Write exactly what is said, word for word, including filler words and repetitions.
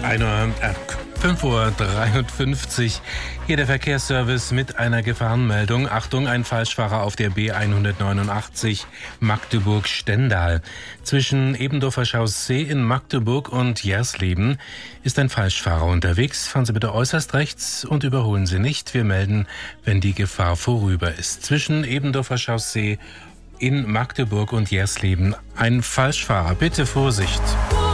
ein Uhr, äh, fünf Uhr dreiundfünfzig. Hier der Verkehrsservice mit einer Gefahrenmeldung. Achtung, ein Falschfahrer auf der B hundertneunundachtzig Magdeburg-Stendal. Zwischen Ebendorfer Chaussee in Magdeburg und Jersleben ist ein Falschfahrer unterwegs. Fahren Sie bitte äußerst rechts und überholen Sie nicht. Wir melden, wenn die Gefahr vorüber ist. Zwischen Ebendorfer Chaussee in Magdeburg und Jersleben ein Falschfahrer. Bitte Vorsicht.